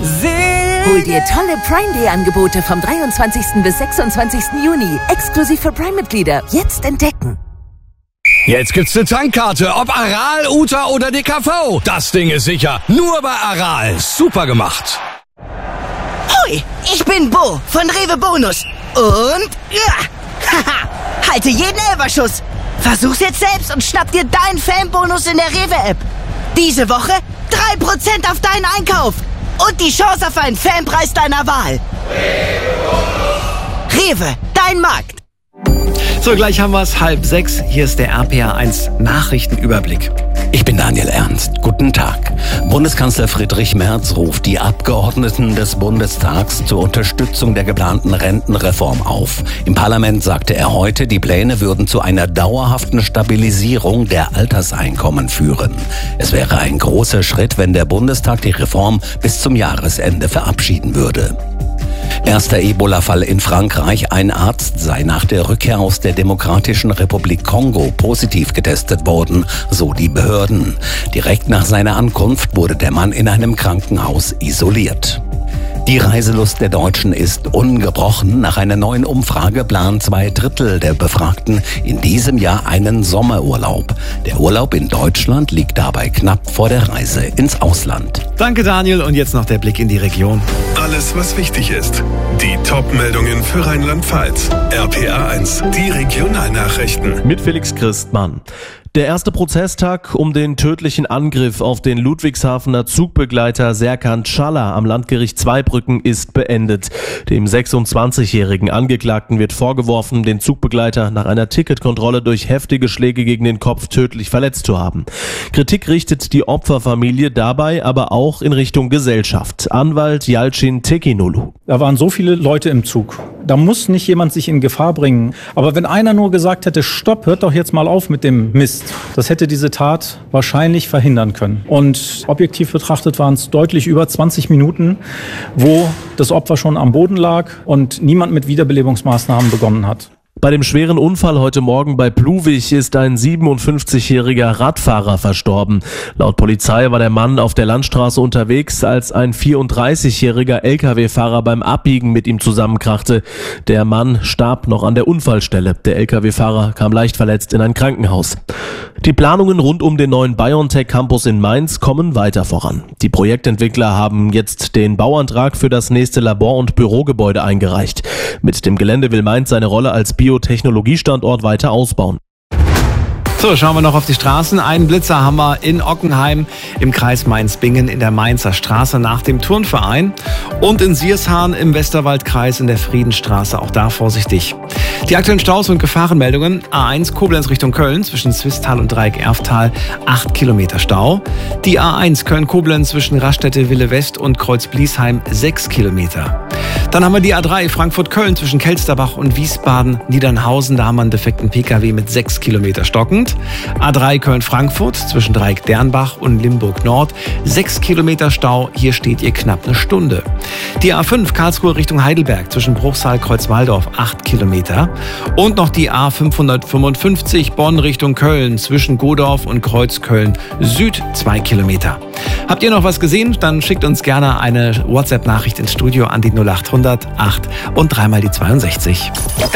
Hol dir tolle Prime Day Angebote vom 23. bis 26. Juni. Exklusiv für Prime-Mitglieder. Jetzt entdecken. Jetzt gibt's eine Tankkarte, ob Aral, Uta oder DKV. Das Ding ist sicher. Nur bei Aral. Super gemacht. Hoi, ich bin Bo von Rewe Bonus. Und haha, halte jeden Elferschuss. Versuch's jetzt selbst und schnapp dir deinen Fanbonus in der Rewe-App. Diese Woche 3% auf deinen Einkauf. Und die Chance auf einen Fanpreis deiner Wahl. Rewe, dein Markt. So, gleich haben wir es 5:30. Hier ist der RPA1 Nachrichtenüberblick. Ich bin Daniel Ernst. Guten Tag. Bundeskanzler Friedrich Merz ruft die Abgeordneten des Bundestags zur Unterstützung der geplanten Rentenreform auf. Im Parlament sagte er heute, die Pläne würden zu einer dauerhaften Stabilisierung der Alterseinkommen führen. Es wäre ein großer Schritt, wenn der Bundestag die Reform bis zum Jahresende verabschieden würde. Erster Ebola-Fall in Frankreich. Ein Arzt sei nach der Rückkehr aus der Demokratischen Republik Kongo positiv getestet worden, so die Behörden. Direkt nach seiner Ankunft wurde der Mann in einem Krankenhaus isoliert. Die Reiselust der Deutschen ist ungebrochen. Nach einer neuen Umfrage planen 2/3 der Befragten in diesem Jahr einen Sommerurlaub. Der Urlaub in Deutschland liegt dabei knapp vor der Reise ins Ausland. Danke, Daniel. Und jetzt noch der Blick in die Region. Alles, was wichtig ist. Die Top-Meldungen für Rheinland-Pfalz. RPA1, die Regionalnachrichten. Mit Felix Christmann. Der erste Prozesstag um den tödlichen Angriff auf den Ludwigshafener Zugbegleiter Serkan Çalla am Landgericht Zweibrücken ist beendet. Dem 26-jährigen Angeklagten wird vorgeworfen, den Zugbegleiter nach einer Ticketkontrolle durch heftige Schläge gegen den Kopf tödlich verletzt zu haben. Kritik richtet die Opferfamilie dabei aber auch in Richtung Gesellschaft. Anwalt Yalcin Tekinolu. Da waren so viele Leute im Zug. Da muss nicht jemand sich in Gefahr bringen. Aber wenn einer nur gesagt hätte, stopp, hört doch jetzt mal auf mit dem Mist. Das hätte diese Tat wahrscheinlich verhindern können. Und objektiv betrachtet waren es deutlich über 20 Minuten, wo das Opfer schon am Boden lag und niemand mit Wiederbelebungsmaßnahmen begonnen hat. Bei dem schweren Unfall heute Morgen bei Pluwig ist ein 57-jähriger Radfahrer verstorben. Laut Polizei war der Mann auf der Landstraße unterwegs, als ein 34-jähriger Lkw-Fahrer beim Abbiegen mit ihm zusammenkrachte. Der Mann starb noch an der Unfallstelle. Der Lkw-Fahrer kam leicht verletzt in ein Krankenhaus. Die Planungen rund um den neuen BioNTech-Campus in Mainz kommen weiter voran. Die Projektentwickler haben jetzt den Bauantrag für das nächste Labor- und Bürogebäude eingereicht. Mit dem Gelände will Mainz seine Rolle als Biotechnologiestandort weiter ausbauen. So, schauen wir noch auf die Straßen. Einen Blitzer haben wir in Ockenheim im Kreis Mainz-Bingen in der Mainzer Straße nach dem Turnverein und in Siershahn im Westerwaldkreis in der Friedenstraße. Auch da vorsichtig. Die aktuellen Staus und Gefahrenmeldungen. A1 Koblenz Richtung Köln zwischen Zwistal und Dreieck Erftal 8 Kilometer Stau. Die A1 Köln-Koblenz zwischen Raststätte Wille West und Kreuz-Bliesheim 6 Kilometer. Dann haben wir die A3 Frankfurt-Köln zwischen Kelsterbach und Wiesbaden-Niedernhausen. Da haben wir einen defekten Pkw mit 6 Kilometer stockend. A3 Köln-Frankfurt zwischen Dreieck-Dernbach und Limburg-Nord 6 Kilometer Stau. Hier steht ihr knapp eine Stunde. Die A5 Karlsruhe Richtung Heidelberg zwischen Bruchsal-Kreuzwaldorf 8 Kilometer. Und noch die A555 Bonn Richtung Köln zwischen Godorf und Kreuzköln Süd 2 Kilometer. Habt ihr noch was gesehen? Dann schickt uns gerne eine WhatsApp-Nachricht ins Studio an die 0800 8 und dreimal die 62.